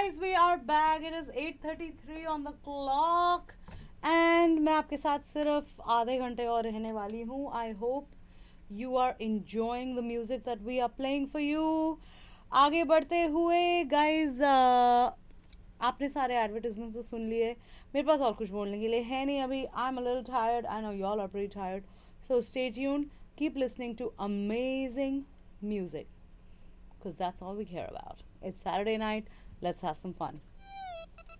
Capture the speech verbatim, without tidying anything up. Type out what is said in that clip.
guys, we are back. It is eight thirty-three on the clock and मैं आपके साथ सिर्फ आधे घंटे और रहने वाली हूँ. I hope you are enjoying the music that we are playing for you. आगे बढ़ते हुए guys, uh, आपने सारे एडवर्टीजमेंट्स तो सुन लिए. मेरे पास और कुछ बोलने के लिए है नहीं अभी. I'm a little tired. I know y'all are pretty tired. So stay tuned. Keep listening to amazing music. Because that's all we care about. It's Saturday night. Let's have some fun.